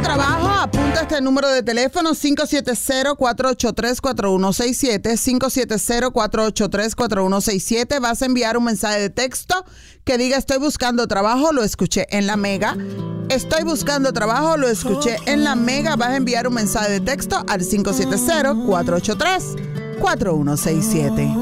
trabajo? Apunta este número de teléfono 570-483-4167, 570-483-4167. Vas a enviar un mensaje de texto que diga estoy buscando trabajo, lo escuché en La Mega. Estoy buscando trabajo, lo escuché en La Mega. Vas a enviar un mensaje de texto al 570-483-4167.